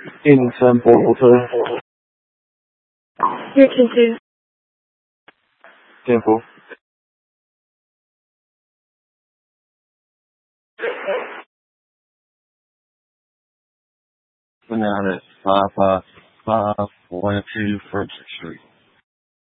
印森博罗特， 月青区， 建福， Banana 55512 First Street.